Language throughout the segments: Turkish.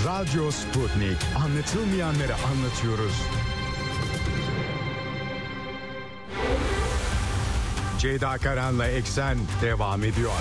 Radyo Sputnik. Anlatılmayanları anlatıyoruz. Ceyda Karan'la Eksen devam ediyor.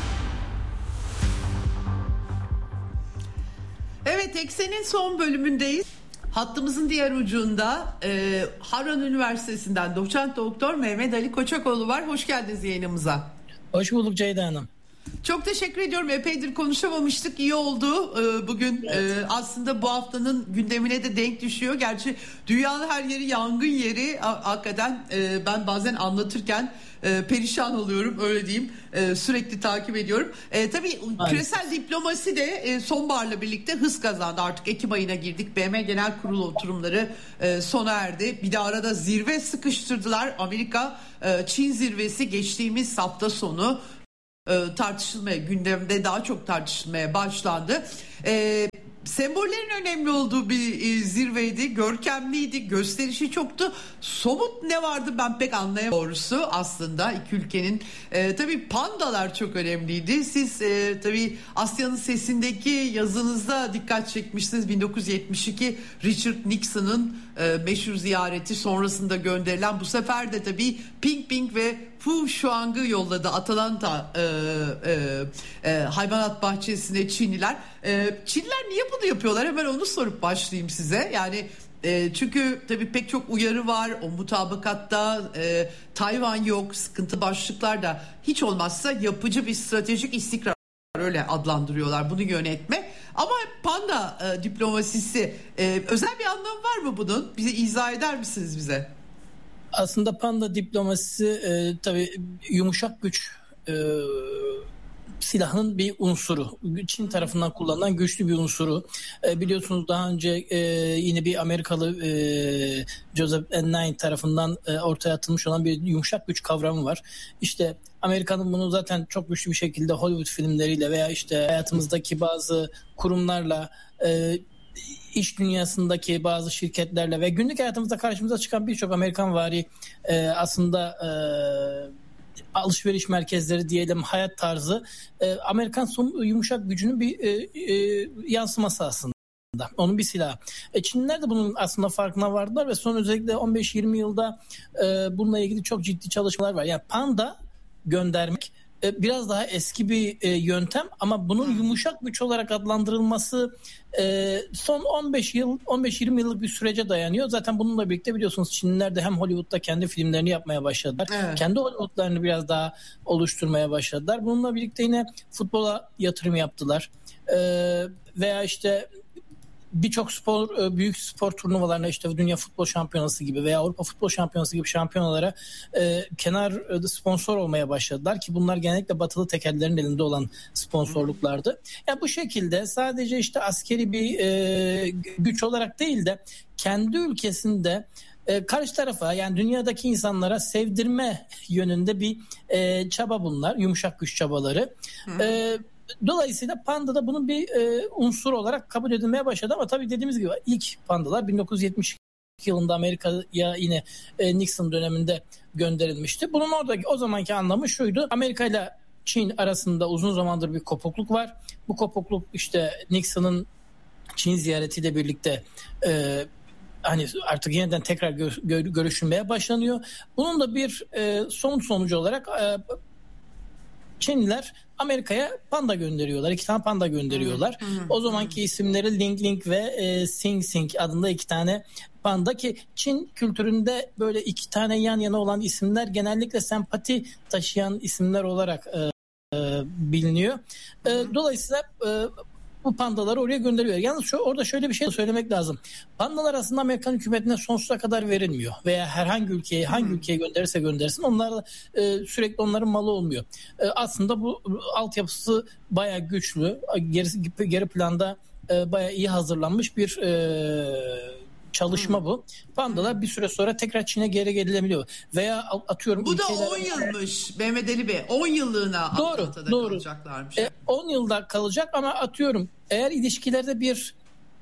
Evet, Eksen'in son bölümündeyiz. Hattımızın diğer ucunda Harran Üniversitesi'nden doçent doktor Mehmet Ali Koçakoğlu var. Hoş geldiniz yayınımıza. Hoş bulduk Ceyda Hanım. Çok teşekkür ediyorum. Epeydir konuşamamıştık. İyi oldu. Bugün evet. Aslında bu haftanın gündemine de denk düşüyor. Gerçi dünyanın her yeri yangın yeri. Hakikaten ben bazen anlatırken perişan oluyorum, öyle diyeyim. Sürekli takip ediyorum. Tabii küresel diplomasi de sonbaharla birlikte hız kazandı. Artık Ekim ayına girdik. BM Genel Kurulu oturumları sona erdi. Bir de arada zirve sıkıştırdılar. Amerika Çin zirvesi geçtiğimiz hafta sonu tartışılmaya, gündemde daha çok tartışılmaya başlandı. Sembollerin önemli olduğu bir zirveydi, görkemliydi, gösterişi çoktu. Somut ne vardı ben pek anlayamadım doğrusu aslında iki ülkenin. Tabii pandalar çok önemliydi. Siz tabii Asya'nın Sesi'ndeki yazınızda dikkat çekmişsiniz. 1972 Richard Nixon'ın meşhur ziyareti sonrasında gönderilen, bu sefer de tabii Ping Ping ve Fu Shuang'ı yolladı Atalanta hayvanat bahçesine Çinliler. Çinliler niye bunu yapıyorlar? Hemen onu sorup başlayayım size. Yani çünkü tabii pek çok uyarı var. O mutabakatta Tayvan yok, sıkıntı başlıklar da hiç olmazsa yapıcı bir stratejik istikrar, öyle adlandırıyorlar bunu, yönetme. Ama panda diplomasisi özel bir anlamı var mı bunun? Bize izah eder misiniz bize? Aslında panda diplomasisi tabii yumuşak güç silahın bir unsuru. Çin tarafından kullanılan güçlü bir unsuru. Biliyorsunuz daha önce yine bir Amerikalı Joseph Nye tarafından ortaya atılmış olan bir yumuşak güç kavramı var. İşte Amerika'nın bunu zaten çok güçlü bir şekilde Hollywood filmleriyle veya işte hayatımızdaki bazı kurumlarla, iş dünyasındaki bazı şirketlerle ve günlük hayatımızda karşımıza çıkan birçok Amerikanvari aslında alışveriş merkezleri diyelim, hayat tarzı Amerikan yumuşak gücünün bir yansıması aslında. Onun bir silahı. Çinliler de bunun aslında farkına vardılar ve son özellikle 15-20 yılda bununla ilgili çok ciddi çalışmalar var. Yani panda göndermek biraz daha eski bir yöntem ama bunun yumuşak güç olarak adlandırılması son 15-20 yıllık bir sürece dayanıyor. Zaten bununla birlikte biliyorsunuz Çinliler de hem Hollywood'da kendi filmlerini yapmaya başladılar. Evet. Kendi Hollywood'larını biraz daha oluşturmaya başladılar. Bununla birlikte yine futbola yatırım yaptılar. Veya işte birçok büyük spor turnuvalarına, işte Dünya Futbol Şampiyonası gibi veya Avrupa Futbol Şampiyonası gibi şampiyonalara kenar sponsor olmaya başladılar ki bunlar genellikle batılı tekellerin elinde olan sponsorluklardı. Yani bu şekilde sadece işte askeri bir güç olarak değil de kendi ülkesinde karşı tarafa, yani dünyadaki insanlara sevdirme yönünde bir çaba bunlar. Yumuşak güç çabaları. Dolayısıyla panda da bunun bir unsur olarak kabul edilmeye başladı ama tabii dediğimiz gibi ilk pandalar 1972 yılında Amerika'ya yine Nixon döneminde gönderilmişti. Bunun oradaki o zamanki anlamı şuydu: Amerika ile Çin arasında uzun zamandır bir kopukluk var. Bu kopukluk işte Nixon'ın Çin ziyaretiyle birlikte hani artık yeniden tekrar görüşülmeye başlanıyor. Bunun da bir somut sonucu olarak Çinliler Amerika'ya panda gönderiyorlar. 2 tane panda gönderiyorlar. O zamanki isimleri Ling Ling ve Sing Sing adında 2 tane panda ki Çin kültüründe böyle 2 tane yan yana olan isimler genellikle sempati taşıyan isimler olarak biliniyor. Dolayısıyla bu pandaları oraya gönderiyor. Yalnız orada şöyle bir şey söylemek lazım. Pandalar aslında Amerikan hükümetine sonsuza kadar verilmiyor. Veya herhangi ülkeye, hangi ülkeye gönderirse göndersin, onlar sürekli onların malı olmuyor. Aslında bu altyapısı bayağı güçlü. Geri planda bayağı iyi hazırlanmış bir çalışma bu. Pandalar bir süre sonra tekrar Çin'e geri gelinebiliyor. Veya atıyorum... Bu da 10 yılmış Mehmet Ali Bey. 10 yıllığına Atlanta'da kalacaklarmış. 10 yılda kalacak ama atıyorum eğer ilişkilerde bir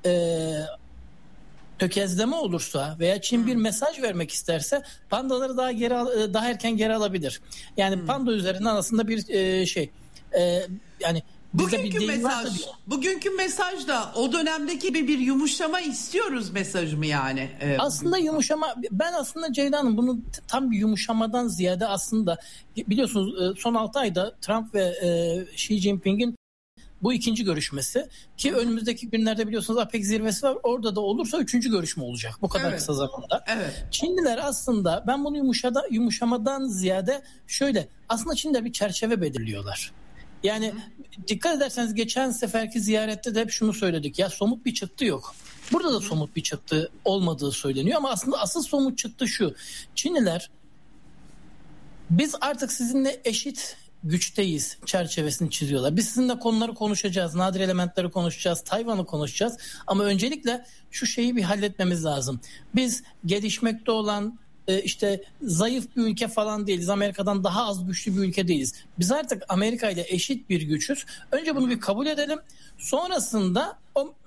tökezleme olursa veya Çin bir mesaj vermek isterse pandaları daha erken geri alabilir. Yani panda üzerinden aslında bir yani Bugünkü mesaj da o dönemdeki bir yumuşama istiyoruz mesajı mı yani? Aslında yumuşama, ben aslında Ceyda Hanım bunu tam bir yumuşamadan ziyade aslında biliyorsunuz son 6 ayda Trump ve Xi Jinping'in bu ikinci görüşmesi ki önümüzdeki günlerde biliyorsunuz APEC zirvesi var. Orada da olursa üçüncü görüşme olacak bu kadar kısa zamanda. Evet. Çinliler aslında ben bunu yumuşamadan ziyade şöyle aslında Çin'de bir çerçeve belirliyorlar. Yani dikkat ederseniz geçen seferki ziyarette de hep şunu söyledik. Ya somut bir çıktı yok. Burada da somut bir çıktı olmadığı söyleniyor ama aslında asıl somut çıktı şu. Çinliler biz artık sizinle eşit güçteyiz çerçevesini çiziyorlar. Biz sizinle konuları konuşacağız, nadir elementleri konuşacağız, Tayvan'ı konuşacağız. Ama öncelikle şu şeyi bir halletmemiz lazım. Biz gelişmekte olan işte zayıf bir ülke falan değiliz. Amerika'dan daha az güçlü bir ülke değiliz. Biz artık Amerika ile eşit bir güçüz. Önce bunu bir kabul edelim. Sonrasında o